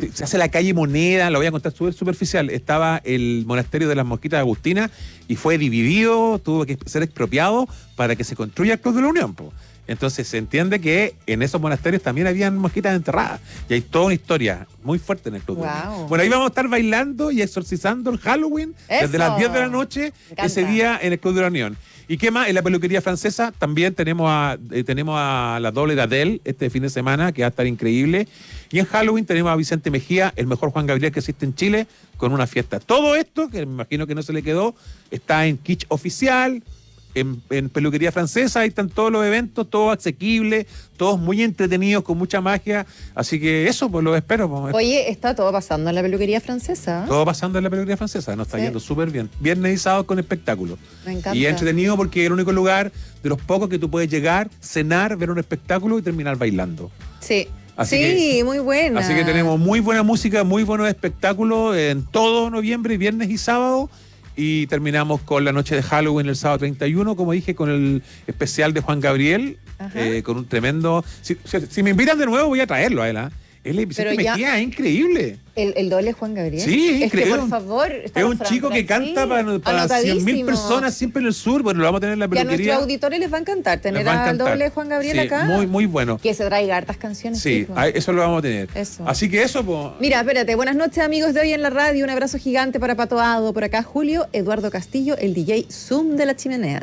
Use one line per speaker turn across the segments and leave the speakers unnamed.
se hace la calle Moneda, lo voy a contar súper superficial. Estaba el monasterio de las Mosquitas Agustinas y fue dividido, tuvo que ser expropiado para que se construya el Club de la Unión, po. Entonces se entiende que en esos monasterios también habían mosquitas enterradas. Y hay toda una historia muy fuerte en el Club de la Unión. Bueno, ahí vamos a estar bailando y exorcizando el Halloween desde las 10 de la noche ese día en el Club de la Unión. ¿Y qué más? En la peluquería francesa también tenemos a la doble de Adele este fin de semana, que va a estar increíble. Y en Halloween tenemos a Vicente Mejía, el mejor Juan Gabriel que existe en Chile, con una fiesta. Todo esto, que me imagino que no se le quedó, está en Kitsch Oficial, en peluquería francesa. Ahí están todos los eventos, todos asequibles, todos muy entretenidos, con mucha magia. Así que eso, pues lo espero. Pues.
Oye, está todo pasando en la peluquería francesa.
Todo pasando en la peluquería francesa, nos está yendo súper bien. Viernes y sábado con espectáculo.
Me encanta.
Y entretenido porque es el único lugar de los pocos que tú puedes llegar, cenar, ver un espectáculo y terminar bailando.
Sí.
Así
muy buena.
Así que tenemos muy buena música, muy buenos espectáculos en todo noviembre, viernes y sábado. Y terminamos con la noche de Halloween el sábado 31, como dije, con el especial de Juan Gabriel, con un tremendo... Si me invitan de nuevo voy a traerlo a él, ¿eh? Él es increíble.
¿El doble Juan Gabriel?
Sí,
es
increíble.
Que, por favor...
Es un chico que canta para 100.000 personas siempre en el sur. Bueno, lo vamos a tener en la peluquería.
Y a nuestros auditores les va a encantar tener al doble Juan Gabriel acá.
Muy, muy bueno.
Que se traiga hartas canciones.
Sí, eso lo vamos a tener.
Eso.
Así que eso, pues...
Mira, espérate. Buenas noches, amigos de Hoy en la Radio. Un abrazo gigante para Pato Ado. Por acá, Julio Eduardo Castillo, el DJ Zoom de La Chimenea.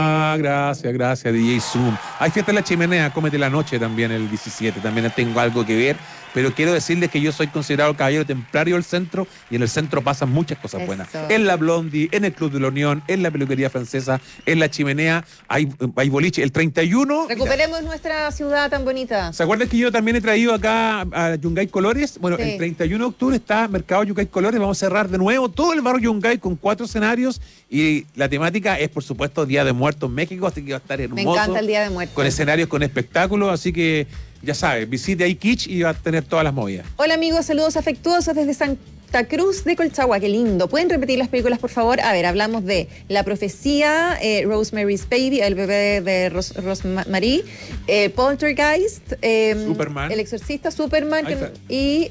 Gracias, DJ Zoom. Hay fiesta en La Chimenea, Cómete la Noche también el 17. También tengo algo que ver. Pero quiero decirles que yo soy considerado caballero templario del centro y en el centro pasan muchas cosas buenas. En la Blondie, en el Club de la Unión, en la peluquería francesa, en la Chimenea, hay boliche. El 31...
Recuperemos nuestra ciudad tan bonita.
¿Se acuerdan que yo también he traído acá a Yungay Colores? Bueno, el 31 de octubre está Mercado Yungay Colores. Vamos a cerrar de nuevo todo el barrio Yungay con 4 escenarios y la temática es, por supuesto, Día de Muertos en México, así que va a estar hermoso.
Me encanta el Día de Muertos.
Con escenarios, con espectáculos, así que... Ya sabes, visite ahí Kitsch y va a tener todas las movidas.
Hola amigos, saludos afectuosos desde Santa Cruz de Colchagua, qué lindo. ¿Pueden repetir las películas, por favor? A ver, hablamos de La Profecía, Rosemary's Baby, el bebé de Rosemary, Poltergeist,
Superman.
El Exorcista, Superman, y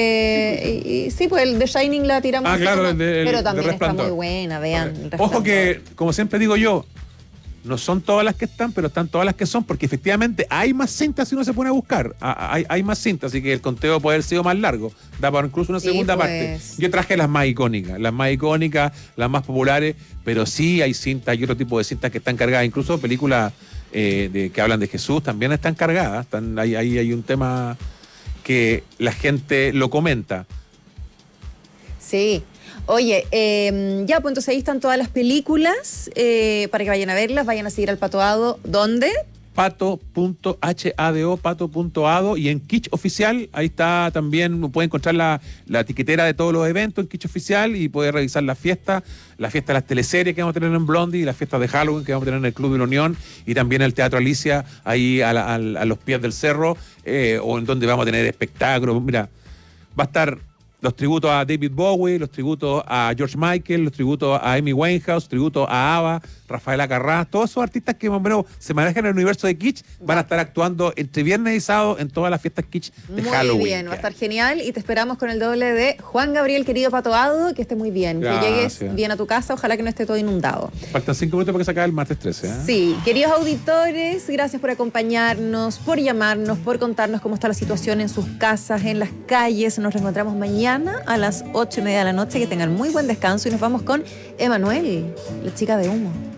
sí, pues el The Shining la tiramos.
Claro,
pero también está muy buena, vean.
Ojo que, como siempre digo yo, no son todas las que están, pero están todas las que son, porque efectivamente hay más cintas si uno se pone a buscar. Hay más cintas, así que el conteo puede haber sido más largo. Da para incluso una segunda parte. Yo traje las más icónicas, las más populares, pero sí hay cintas, hay otro tipo de cintas que están cargadas. Incluso películas que hablan de Jesús también están cargadas. Hay un tema que la gente lo comenta.
Sí. Oye, ya, pues entonces ahí están todas las películas para que vayan a verlas, vayan a seguir al Pato Ado. ¿Dónde?
pato.hado y en Kitsch Oficial, ahí está también, puede encontrar la etiquetera de todos los eventos en Kitsch Oficial y puede revisar la fiesta de las teleseries que vamos a tener en Blondie y las fiestas de Halloween que vamos a tener en el Club de la Unión y también el Teatro Alicia, ahí a los pies del cerro, o en donde vamos a tener espectáculos. Mira, va a estar los tributos a David Bowie, los tributos a George Michael, los tributos a Amy Winehouse, tributos a ABBA, Rafaela Carrá, todos esos artistas que más o menos se manejan en el universo de Kitsch van a estar actuando entre viernes y sábado en todas las fiestas Kitsch de Halloween.
Muy bien, va a estar genial y te esperamos con el doble de Juan Gabriel, querido Pato Ado, que esté muy bien,
Gracias.
Que llegues bien a tu casa, ojalá que no esté todo inundado.
Faltan 5 minutos para que se acabe el martes 13.
Sí, queridos auditores, gracias por acompañarnos, por llamarnos, por contarnos cómo está la situación en sus casas, en las calles. Nos reencontramos mañana a las 8:30 de la noche. Que tengan muy buen descanso y nos vamos con Emanuel, la chica de humo.